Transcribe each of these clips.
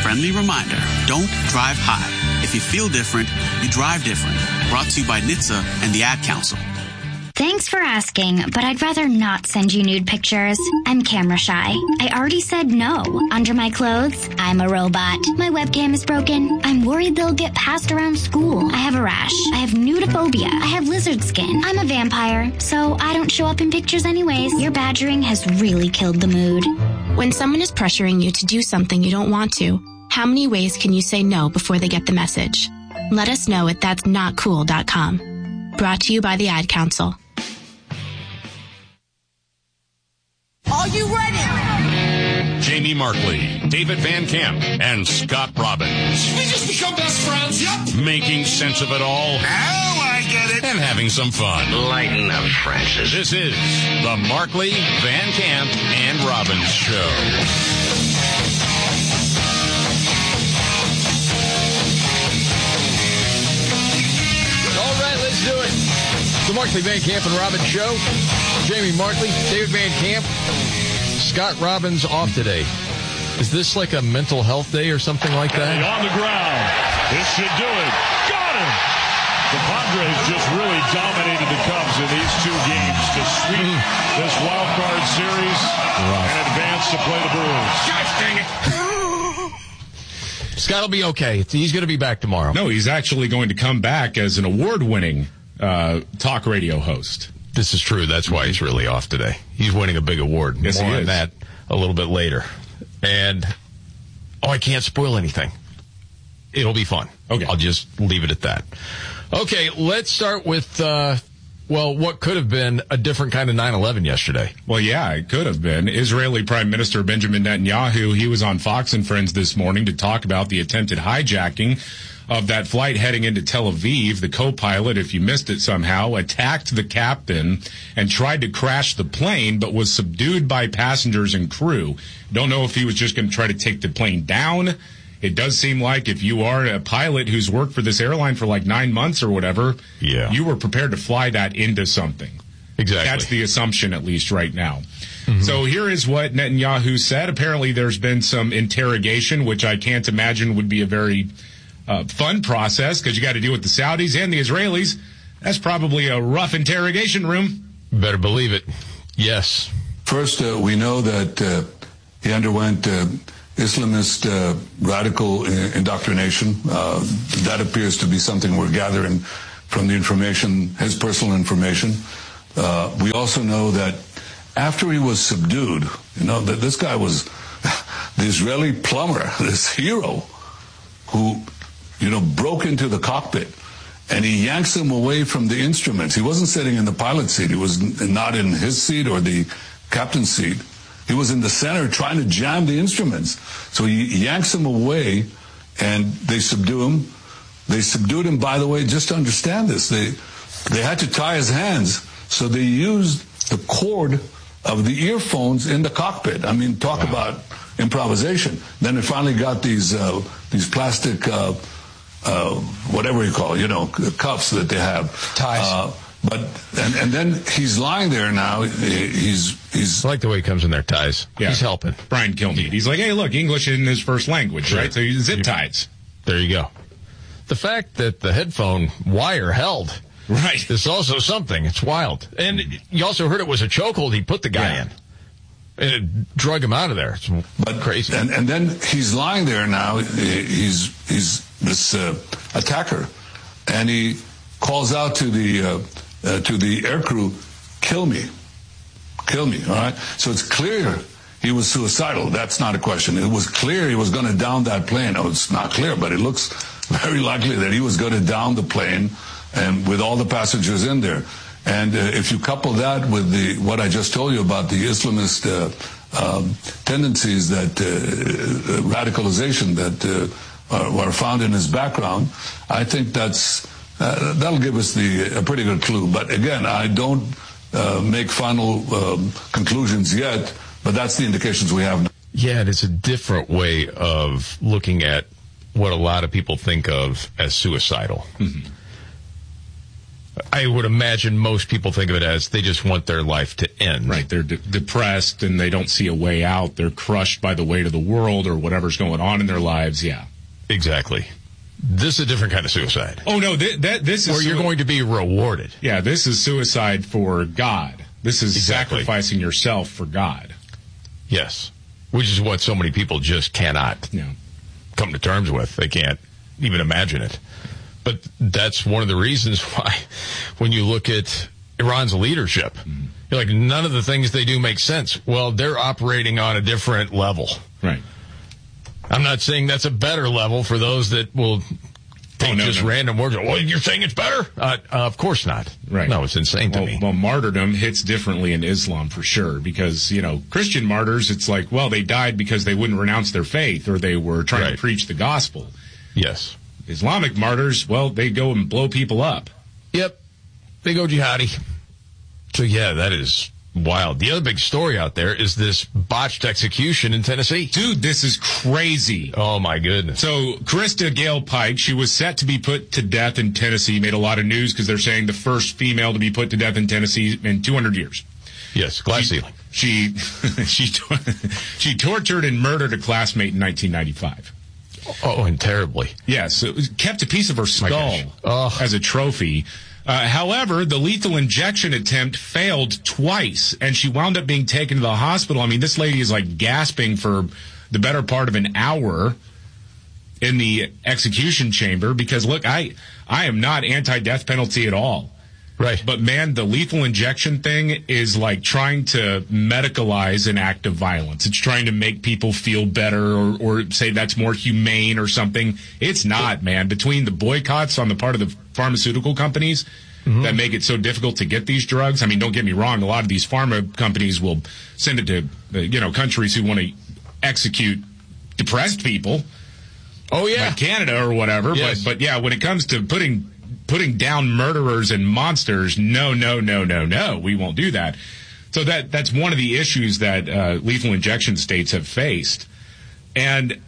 friendly reminder, don't drive high. If you feel different, you drive different. Brought to you by NHTSA and the Ad Council. Thanks for asking, but I'd rather not send you nude pictures. I'm camera shy. I already said no. Under my clothes, I'm a robot. My webcam is broken. I'm worried they'll get passed around school. I have a rash. I have nudophobia. I have lizard skin. I'm a vampire, so I don't show up in pictures anyways. Your badgering has really killed the mood. When someone is pressuring you to do something you don't want to, how many ways can you say no before they get the message? Let us know at that'snotcool.com. Brought to you by the Ad Council. Are you ready? Jamie Markley, David Van Camp, and Scott Robbins. We just become best friends, yep. Making sense of it all. Now I get it. And having some fun. Lighten up, Francis. This is the Markley, Van Camp, and Robbins Show. All right, let's do it. The Markley, Van Camp, and Robbins Show. Jamie Markley, David Van Camp, Scott Robbins off today. Is this like a mental health day or something like that? And on the ground. This should do it. Got him! The Padres just really dominated the Cubs in these two games to sweep this wild card series and advance to play the Brewers. Gosh dang it. Scott will be okay. He's going to be back tomorrow. No, he's actually going to come back as an award-winning talk radio host. This is true. That's why he's really off today. He's winning a big award. Yes, More he on is. that a little bit later. And, I can't spoil anything. It'll be fun. Okay. I'll just leave it at that. Okay, let's start with, what could have been a different kind of 9/11 yesterday. Well, yeah, it could have been. Israeli Prime Minister Benjamin Netanyahu, he was on Fox and Friends this morning to talk about the attempted hijacking of that flight heading into Tel Aviv. The co-pilot, if you missed it somehow, attacked the captain and tried to crash the plane, but was subdued by passengers and crew. Don't know if he was just going to try to take the plane down. It does seem like if you are a pilot who's worked for this airline for like 9 months or whatever, you were prepared to fly that into something. Exactly. That's the assumption, at least right now. Mm-hmm. So here is what Netanyahu said. Apparently there's been some interrogation, which I can't imagine would be a very fun process, because you got to deal with the Saudis and the Israelis. That's probably a rough interrogation room. Better believe it. Yes. First, we know that he underwent Islamist radical indoctrination. That appears to be something we're gathering from the information, his personal information. We also know that after he was subdued, that this guy was the Israeli plumber, this hero, who broke into the cockpit, and he yanks him away from the instruments. He wasn't sitting in the pilot's seat. He was not in his seat or the captain's seat. He was in the center trying to jam the instruments. So he yanks him away, and they subdue him. They subdued him, by the way, just to understand this. They had to tie his hands, so they used the cord of the earphones in the cockpit. I mean, talk about improvisation. Then they finally got these plastic whatever you call it, cuffs that they have. Ties. And then he's lying there now. He's I like the way he comes in there, ties. Yeah. He's helping. Brian Kilmeade. He's like, hey, look, English isn't his first language, right? So he's zip ties. There you go. The fact that the headphone wire held. Right. Is also something. It's wild. And you also heard it was a chokehold he put the guy in. And it drug him out of there. It's crazy. And then he's lying there now. He's this attacker, and he calls out to the aircrew, kill me. All right. So it's clear he was suicidal. That's not a question. It was clear he was going to down that plane. Oh, it's not clear, but it looks very likely that he was going to down the plane, and with all the passengers in there. And if you couple that with what I just told you about the Islamist tendencies, that radicalization that are found in his background, I think that'll give us a pretty good clue. But again, I don't make final conclusions yet, but that's the indications we have. Yeah, it is a different way of looking at what a lot of people think of as suicidal. Mm-hmm. I would imagine most people think of it as they just want their life to end. Right. They're depressed and they don't see a way out. They're crushed by the weight of the world or whatever's going on in their lives. Yeah. Exactly. This is a different kind of suicide. Oh, no. This is where you're going to be rewarded. Yeah. This is suicide for God. This is sacrificing yourself for God. Yes. Which is what so many people just cannot come to terms with. They can't even imagine it. But that's one of the reasons why when you look at Iran's leadership, you're like, none of the things they do make sense. Well, they're operating on a different level. Right. I'm not saying that's a better level for those that will take random words. Well, you're saying it's better? Of course not. Right. No, it's insane to me. Well, martyrdom hits differently in Islam for sure because, Christian martyrs, it's like, well, they died because they wouldn't renounce their faith or they were trying to preach the gospel. Yes. Islamic martyrs, well, they go and blow people up. Yep. They go jihadi. So, yeah, that is wild. The other big story out there is this botched execution in Tennessee. Dude, this is crazy. Oh, my goodness. So, Krista Gale Pike, she was set to be put to death in Tennessee. Made a lot of news because they're saying the first female to be put to death in Tennessee in 200 years. Yes, glass ceiling. She tortured and murdered a classmate in 1995. Oh, and terribly. Yes, kept a piece of her skull as a trophy. However, the lethal injection attempt failed twice, and she wound up being taken to the hospital. I mean, this lady is like gasping for the better part of an hour in the execution chamber because, look, I am not anti-death penalty at all. Right. But, man, the lethal injection thing is like trying to medicalize an act of violence. It's trying to make people feel better or say that's more humane or something. It's not, man. Between the boycotts on the part of the pharmaceutical companies that make it so difficult to get these drugs. I mean, don't get me wrong. A lot of these pharma companies will send it to, countries who want to execute depressed people. Oh, yeah. Like Canada or whatever. Yes. But, yeah, when it comes to putting down murderers and monsters, no, we won't do that. So that's one of the issues that lethal injection states have faced. And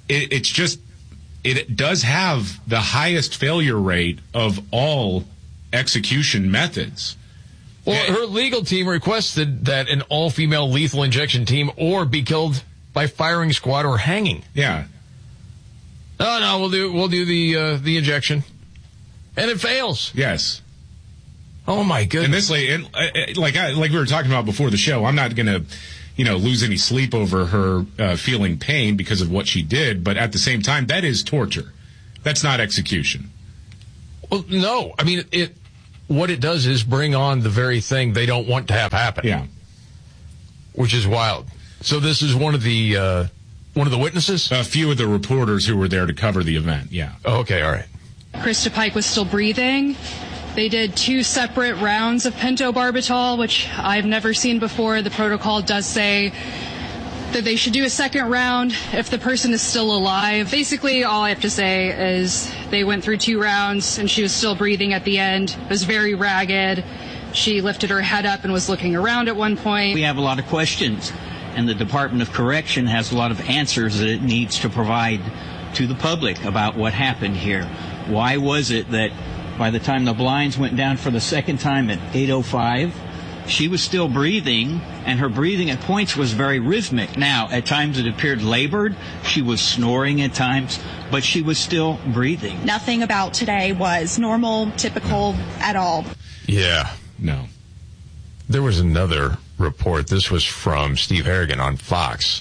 it does have the highest failure rate of all execution methods. Well, her legal team requested that an all-female lethal injection team or be killed by firing squad or hanging. Yeah. Oh, no, we'll do the injection. And it fails. Yes. Oh my goodness. And this lady, like we were talking about before the show, I'm not going to, lose any sleep over her feeling pain because of what she did. But at the same time, that is torture. That's not execution. Well, no. I mean, what it does is bring on the very thing they don't want to have happen. Yeah. Which is wild. So this is one of the witnesses? A few of the reporters who were there to cover the event. Yeah. Oh, okay. All right. Krista Pike was still breathing. They did 2 separate rounds of pentobarbital, which I've never seen before. The protocol does say that they should do a second round if the person is still alive. Basically, all I have to say is they went through 2 rounds and she was still breathing at the end. It was very ragged. She lifted her head up and was looking around at one point. We have a lot of questions, and the Department of Correction has a lot of answers that it needs to provide to the public about what happened here. Why was it that by the time the blinds went down for the second time at 8:05, she was still breathing, and her breathing at points was very rhythmic. Now, at times it appeared labored. She was snoring at times, but she was still breathing. Nothing about today was normal, typical at all. Yeah. No. There was another report. This was from Steve Harrigan on Fox.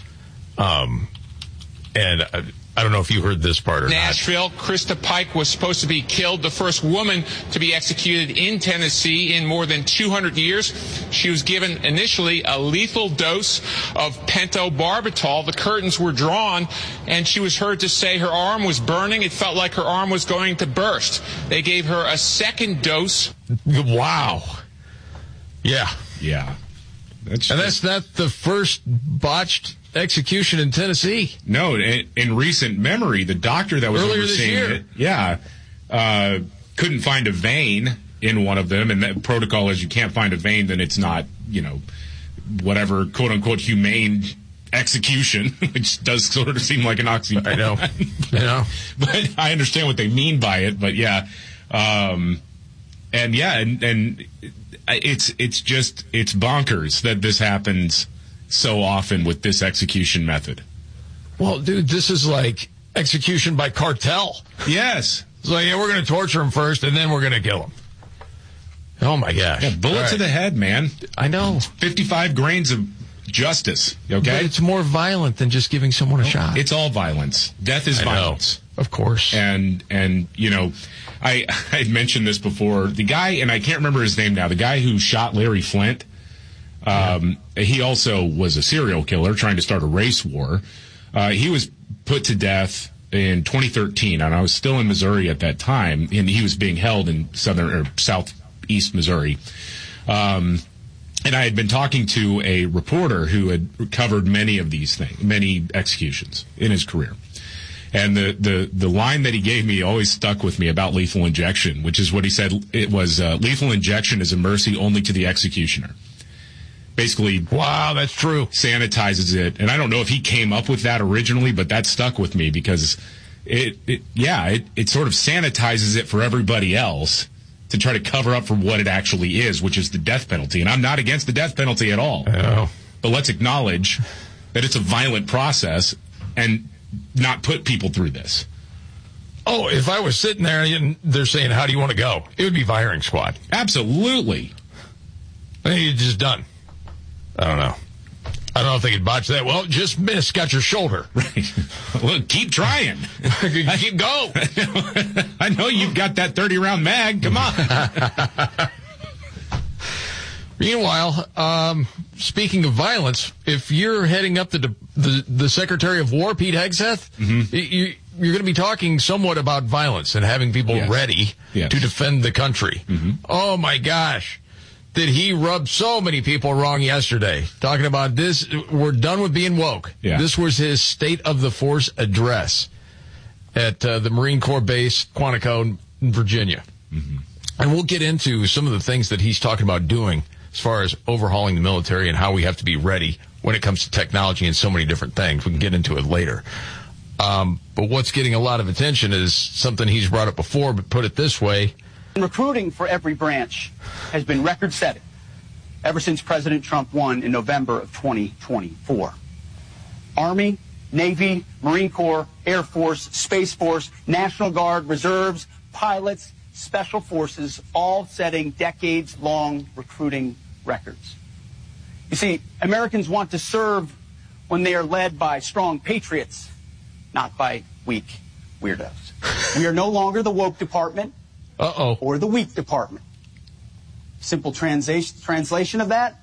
And I don't know if you heard this part or Nashville, Krista Pike was supposed to be killed, the first woman to be executed in Tennessee in more than 200 years. She was given initially a lethal dose of pentobarbital. The curtains were drawn, and she was heard to say her arm was burning. It felt like her arm was going to burst. They gave her a second dose. Wow. Yeah. Yeah. That's not the first botched execution in Tennessee. No, in recent memory, the doctor that was overseeing it, couldn't find a vein in one of them, and the protocol is you can't find a vein, then it's not, whatever quote unquote humane execution, which does sort of seem like an oxymoron. I know. But I understand what they mean by it, but yeah. And it's bonkers that this happens so often with this execution method. Well, dude, this is like execution by cartel. Yes. It's like, yeah, we're going to torture him first, and then we're going to kill him. Oh, my gosh. Yeah, bullet to the head, man. I know. It's 55 grains of justice, okay? But it's more violent than just giving someone a shot. It's all violence. Death is violence. Of course. And you know, I had mentioned this before. The guy, and I can't remember his name now, the guy who shot Larry Flint, he also was a serial killer trying to start a race war. He was put to death in 2013, and I was still in Missouri at that time, and he was being held in southeast Missouri. And I had been talking to a reporter who had covered many of these things, many executions in his career. And the line that he gave me always stuck with me about lethal injection, which is what he said. It was lethal injection is a mercy only to the executioner. Basically, wow, that's true. Sanitizes it, and I don't know if he came up with that originally, but that stuck with me because it sort of sanitizes it for everybody else to try to cover up for what it actually is, which is the death penalty. And I'm not against the death penalty at all. No. But let's acknowledge that it's a violent process and not put people through this. Oh, if I was sitting there and they're saying, how do you want to go? It would be firing squad. Absolutely. I think you're just done. I don't know. I don't know if they could botch that. Well, just missed. Got your shoulder. Right. Well, keep trying. Keep going. I know you've got that 30-round mag. Come on. Meanwhile, speaking of violence, if you're heading up the Secretary of War, Pete Hegseth, you're going to be talking somewhat about violence and having people ready to defend the country. Oh, my gosh. Did he rub so many people wrong yesterday? Talking about this, we're done with being woke. Yeah. This was his State of the Force address at the Marine Corps base, Quantico, in Virginia. And we'll get into some of the things that he's talking about doing as far as overhauling the military and how we have to be ready when it comes to technology and so many different things. We can get into it later. But what's getting a lot of attention is something he's brought up before, but put it this way. Recruiting for every branch has been record-setting ever since President Trump won in November of 2024. Army, Navy, Marine Corps, Air Force, Space Force, National Guard, Reserves, pilots, Special Forces, all setting decades-long recruiting records. You see, Americans want to serve when they are led by strong patriots, not by weak weirdos. We are no longer the woke department or the weak department. Simple translation of that,